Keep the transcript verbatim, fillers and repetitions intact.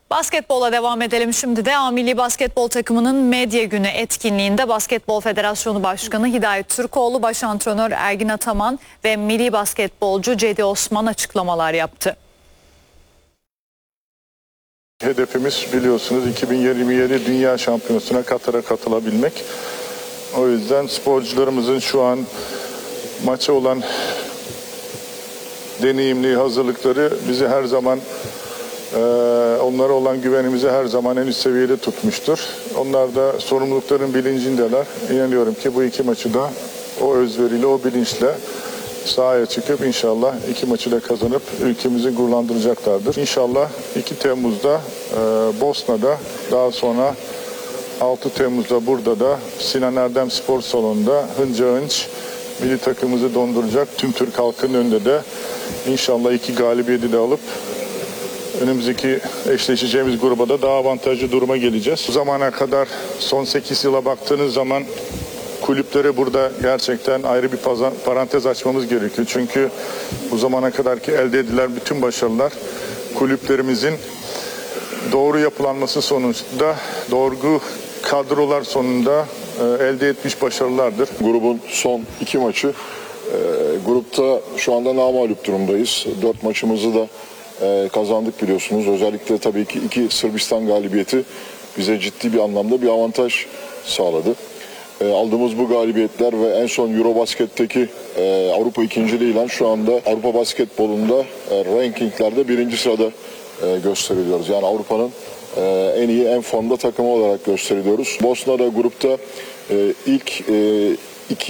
Basketbola devam edelim şimdi de. A Milli Basketbol takımının Medya Günü etkinliğinde Basketbol Federasyonu Başkanı Hidayet Türkoğlu, baş antrenör Ergin Ataman ve milli basketbolcu Cedi Osman açıklamalar yaptı. Hedefimiz biliyorsunuz iki bin yirmi yedi Dünya Şampiyonası'na Katar'a katılabilmek. O yüzden sporcularımızın şu an maça olan deneyimli hazırlıkları bizi her zaman e, onlara olan güvenimizi her zaman en üst seviyede tutmuştur. Onlar da sorumlulukların bilincindeler. İnanıyorum ki bu iki maçı da o özveriyle, o bilinçle sahaya çıkıp inşallah iki maçı da kazanıp ülkemizi gururlandıracaklardır. İnşallah iki Temmuz'da e, Bosna'da, daha sonra altı Temmuz'da burada da Sinan Erdem Spor Salonu'nda hınca hınç milli takımımızı donduracak. Tüm Türk halkının önünde de inşallah iki galibiyeti de alıp önümüzdeki eşleşeceğimiz gruba da daha avantajlı duruma geleceğiz. Bu zamana kadar son sekiz yıla baktığınız zaman kulüplere burada gerçekten ayrı bir parantez açmamız gerekiyor. Çünkü bu zamana kadarki elde edilen bütün başarılar kulüplerimizin doğru yapılanması sonucunda, doğru kadrolar sonunda e, elde etmiş başarılardır. Grubun son iki maçı, e, grupta şu anda namağlup durumdayız. Dört maçımızı da e, kazandık biliyorsunuz. Özellikle tabii ki iki Sırbistan galibiyeti bize ciddi bir anlamda bir avantaj sağladı. E, aldığımız bu galibiyetler ve en son Eurobasket'teki e, Avrupa ikinciliğiyle şu anda Avrupa basketbolunda e, rankinglerde birinci sırada e, gösteriliyoruz. Yani Avrupa'nın e, en iyi, en formda takımı olarak gösteriliyoruz. Bosna'da grupta e, ilk e,